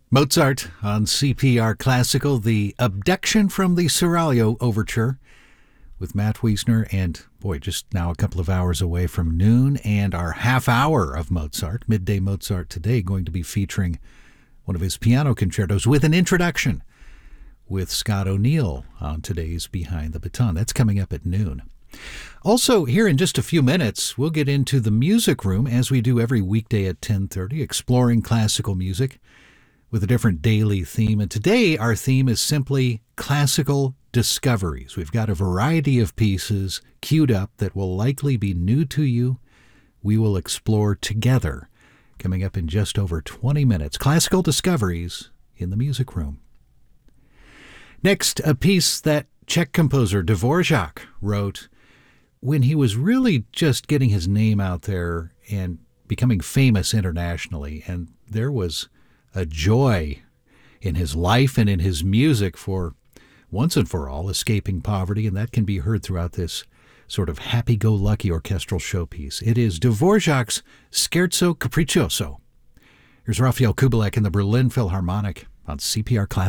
Mozart on CPR Classical, the Abduction from the Seraglio Overture with Matt Wiesner, and boy, just now a couple of hours away from noon, and our half hour of Mozart, Midday Mozart today, going to be featuring one of his piano concertos with an introduction with Scott O'Neill on today's Behind the Baton. That's coming up at noon. Also, here in just a few minutes, we'll get into the music room as we do every weekday at 10:30, exploring classical music with a different daily theme. And today our theme is simply classical discoveries. We've got a variety of pieces queued up that will likely be new to you. We will explore together coming up in just over 20 minutes. Classical discoveries in the music room. Next, a piece that Czech composer Dvorak wrote when he was really just getting his name out there and becoming famous internationally. And there was a joy in his life and in his music for, once and for all, escaping poverty, and that can be heard throughout this sort of happy-go-lucky orchestral showpiece. It is Dvorak's Scherzo Capriccioso. Here's Rafael Kubelik and the Berlin Philharmonic on CPR Classic.